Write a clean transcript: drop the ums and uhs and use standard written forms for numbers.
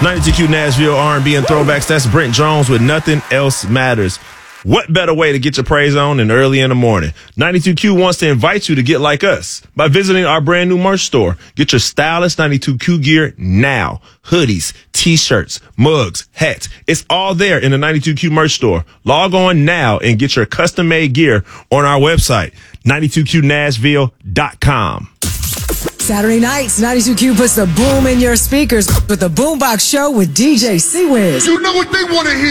92Q Nashville R&B and throwbacks. That's Brent Jones with Nothing Else Matters. What better way to get your praise on than early in the morning? 92Q wants to invite you to get like us by visiting our brand new merch store. Get your stylish 92Q gear now. Hoodies, t-shirts, mugs, hats. It's all there in the 92Q merch store. Log on now and get your custom-made gear on our website, 92QNashville.com. Saturday nights, 92Q puts the boom in your speakers with the Boombox Show with DJ C-Wiz. You know what they want to hear.